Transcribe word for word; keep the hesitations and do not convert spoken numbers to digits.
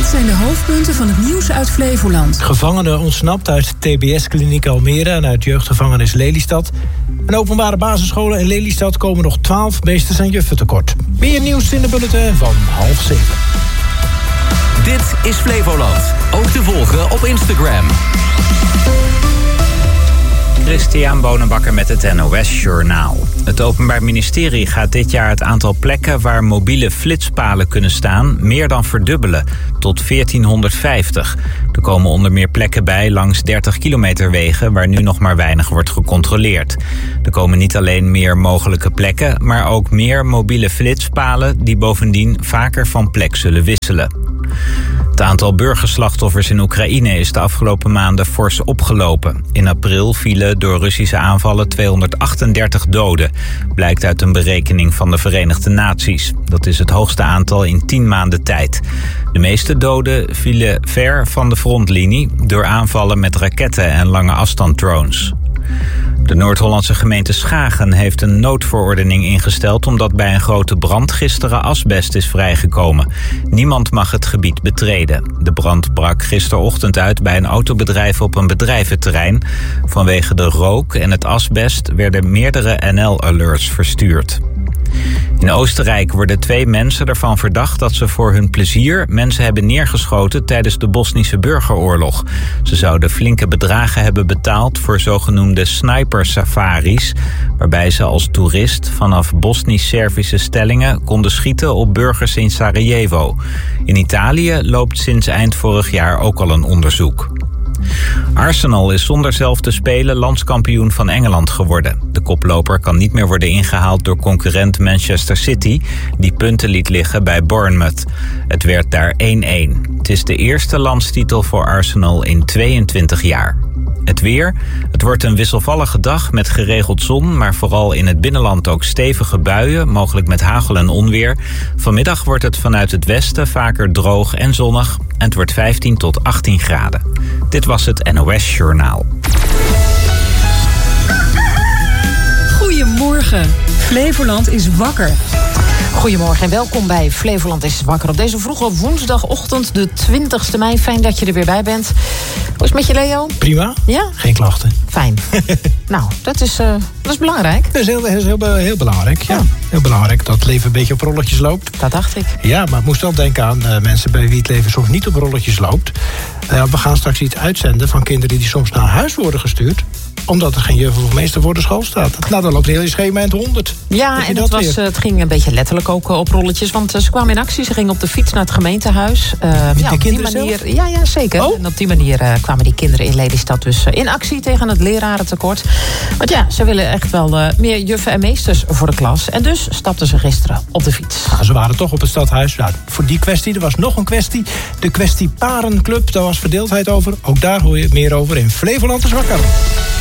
zijn de hoofdpunten van het nieuws uit Flevoland. Gevangene ontsnapt uit T B S-kliniek Almere en uit jeugdgevangenis Lelystad. En openbare basisscholen in Lelystad komen nog twaalf meesters en juffen tekort. Meer nieuws in de bulletin van half zeven. Dit is Flevoland. Ook te volgen op Instagram. Christian Bonenbakker met het N O S-journaal. Het Openbaar Ministerie gaat dit jaar het aantal plekken waar mobiele flitspalen kunnen staan meer dan verdubbelen, tot veertienhonderdvijftig. Er komen onder meer plekken bij langs dertig kilometer wegen waar nu nog maar weinig wordt gecontroleerd. Er komen niet alleen meer mogelijke plekken, maar ook meer mobiele flitspalen die bovendien vaker van plek zullen wisselen. Het aantal burgerslachtoffers in Oekraïne is de afgelopen maanden fors opgelopen. In april vielen door Russische aanvallen tweehonderdachtendertig doden, blijkt uit een berekening van de Verenigde Naties. Dat is het hoogste aantal in tien maanden tijd. De meeste doden vielen ver van de frontlinie door aanvallen met raketten en lange afstanddrones. De Noord-Hollandse gemeente Schagen heeft een noodverordening ingesteld omdat bij een grote brand gisteren asbest is vrijgekomen. Niemand mag het gebied betreden. De brand brak gisterochtend uit bij een autobedrijf op een bedrijventerrein. Vanwege de rook en het asbest werden meerdere N L-alerts verstuurd. In Oostenrijk worden twee mensen ervan verdacht dat ze voor hun plezier mensen hebben neergeschoten tijdens de Bosnische burgeroorlog. Ze zouden flinke bedragen hebben betaald voor zogenoemde sniper-safaris, waarbij ze als toerist vanaf Bosnisch-Servische stellingen konden schieten op burgers in Sarajevo. In Italië loopt sinds eind vorig jaar ook al een onderzoek. Arsenal is zonder zelf te spelen landskampioen van Engeland geworden. De koploper kan niet meer worden ingehaald door concurrent Manchester City, die punten liet liggen bij Bournemouth. Het werd daar één-één. Het is de eerste landstitel voor Arsenal in tweeëntwintig jaar. Het weer. Het wordt een wisselvallige dag met geregeld zon, maar vooral in het binnenland ook stevige buien, mogelijk met hagel en onweer. Vanmiddag wordt het vanuit het westen vaker droog en zonnig en het wordt vijftien tot achttien graden. Dit was het N O S-journaal. Goedemorgen. Flevoland is wakker. Goedemorgen en welkom bij Flevoland is wakker. Op deze vroege woensdagochtend, de twintigste mei. Fijn dat je er weer bij bent. Hoe is het met je, Leo? Prima. Ja? Geen klachten. Fijn. Nou, dat is, uh, dat is belangrijk. Dat is heel, heel, heel, heel belangrijk, ja. ja. Heel belangrijk dat het leven een beetje op rolletjes loopt. Dat dacht ik. Ja, maar ik moest wel denken aan uh, mensen bij wie het leven soms niet op rolletjes loopt. Uh, we gaan straks iets uitzenden van kinderen die soms naar huis worden gestuurd, omdat er geen juf of meester voor de school staat. Nou, dan loopt heel je schema in het honderd. Ja, en dat het, was, het ging een beetje letterlijk ook op rolletjes. Want ze kwamen in actie, ze gingen op de fiets naar het gemeentehuis. Uh, ja, de op die manier, zelf? Ja, ja, zeker. Oh. En op die manier uh, kwamen die kinderen in Lelystad dus uh, in actie tegen het lerarentekort. Want ja, ze willen echt wel uh, meer juffen en meesters voor de klas. En dus stapten ze gisteren op de fiets. Nou, ze waren toch op het stadhuis. Nou, voor die kwestie, er was nog een kwestie. De kwestie Parenclub, daar was verdeeldheid over. Ook daar hoor je meer over in Flevoland is wakker.